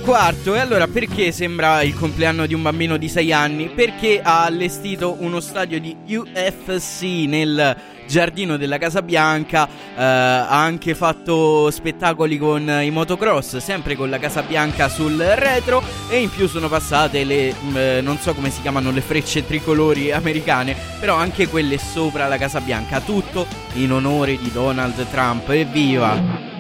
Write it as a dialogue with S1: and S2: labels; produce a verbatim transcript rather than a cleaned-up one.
S1: quarto. E allora, perché sembra il compleanno di un bambino di sei anni? Perché ha allestito uno stadio di U F C nel giardino della Casa Bianca, eh, ha anche fatto spettacoli con i motocross, sempre con la Casa Bianca sul retro, e in più sono passate le, eh, non so come si chiamano, le frecce tricolori americane, però anche quelle sopra la Casa Bianca, tutto in onore di Donald Trump. Evviva!